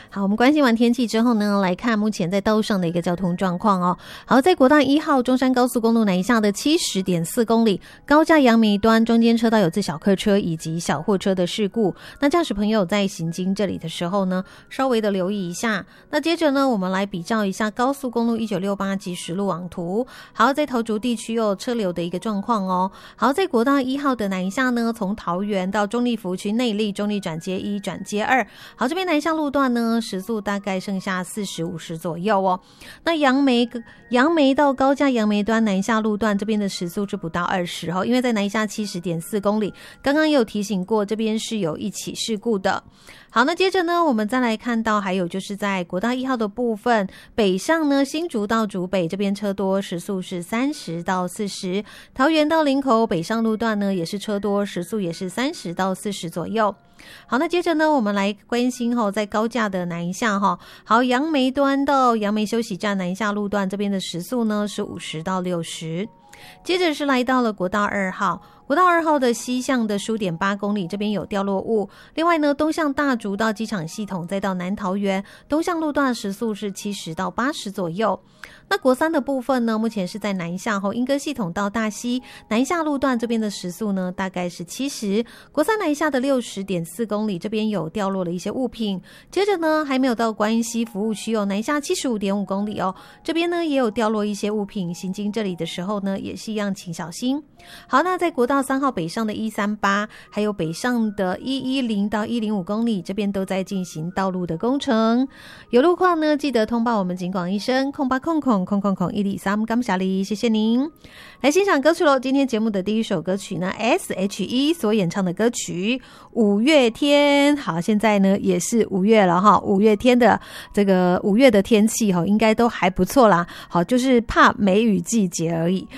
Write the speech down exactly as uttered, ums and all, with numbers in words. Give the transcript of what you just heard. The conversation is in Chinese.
好，我们关心完天气之后呢，来看目前在道路上的一个交通状况哦。好，在国道一号中山高速公路南下的 七十点四 公里，高架杨梅端中间车道有自小客车以及小货车的事故，那驾驶朋友在行经这里的时候呢，稍微的留意一下。那接着呢，我们来比照一下高速公路一九六八及实路网图。好，在桃竹地区有车流的一个状况哦。好，在国道一号的南下呢，从桃园到中立服务区内坜中立转接一转接二。好，这边南下路段呢，时速大概剩下四十五十左右哦。那杨梅杨梅到高架杨梅端南下路段这边的时速是不到二十哦，因为在南下 七十点四 公里，刚刚也有提醒过，这边是有一起事故的。好，那接着呢，我们再来看到还有就是在国道一号的部分，北上呢，新竹到竹北这边车多，时速是三十到四十。桃园到林口北上路段呢，也是车多，时速也是三十到四十左右。好，那接着呢，我们来关心哈、哦，在高架的南下哈、哦，好，杨梅端到杨梅休息站南下路段这边的时速呢是五十到六十。接着是来到了国道二号，国道二号的西向的 十五点八 公里，这边有掉落物。另外呢，东向大竹到机场系统，再到南桃园，东向路段时速是七十到八十左右。那国三的部分呢，目前是在南下后，莺歌系统到大溪南下路段这边的时速呢，大概是七十。国三南下的 六十点四 公里，这边有掉落了一些物品。接着呢，还没有到关西服务区哦，南下 七十五点五 公里哦，这边呢也有掉落一些物品。行经这里的时候呢，也是一样，请小心。好，那在国道三号北上的一三八，还有北上的一一零到一零五公里，这边都在进行道路的工程。有路况呢，记得通报我们警广一声，空八空空空空空一里三，感谢你，谢谢您。来欣赏歌曲喽，今天节目的第一首歌曲呢 ，S H E 所演唱的歌曲《五月天》。好，现在呢也是五月了哈，五月天的这个五月的天气哈，应该都还不错啦。好，就是怕梅雨季节而已。